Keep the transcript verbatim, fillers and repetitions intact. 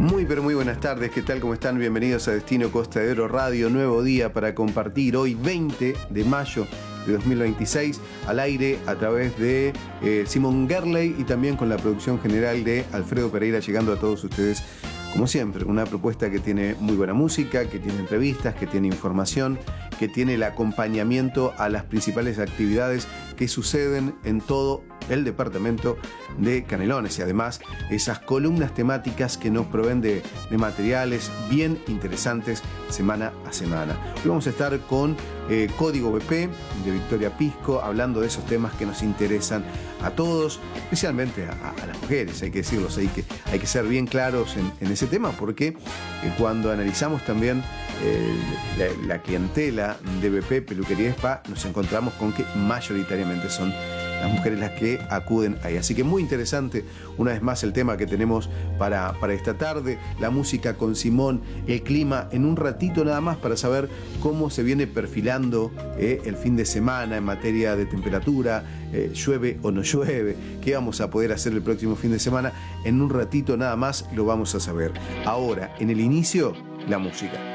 Muy pero muy buenas tardes, ¿qué tal? ¿Cómo están? Bienvenidos a Destino Costa de Oro Radio, nuevo día para compartir hoy veinte de mayo de dos mil veintiséis, al aire a través de eh, Simón Gerley y también con la producción general de Alfredo Pereira, llegando a todos ustedes como siempre. Una propuesta que tiene muy buena música, que tiene entrevistas, que tiene información, que tiene el acompañamiento a las principales actividades que suceden en todo el departamento de Canelones, y además esas columnas temáticas que nos proveen de, de materiales bien interesantes semana a semana. Hoy vamos a estar con eh, Código B P de Victoria Pisco, hablando de esos temas que nos interesan a todos, especialmente a, a las mujeres, hay que decirlo, hay que, hay que ser bien claros en, en ese tema, porque eh, cuando analizamos también eh, la, la clientela de B P, peluquería y spa, nos encontramos con que mayoritariamente son las mujeres las que acuden ahí. Así que muy interesante, una vez más, el tema que tenemos para, para esta tarde, la música con Simón, el clima en un ratito nada más para saber cómo se viene perfilando eh, el fin de semana en materia de temperatura, eh, llueve o no llueve, qué vamos a poder hacer el próximo fin de semana. En un ratito nada más lo vamos a saber. Ahora, en el inicio, la música.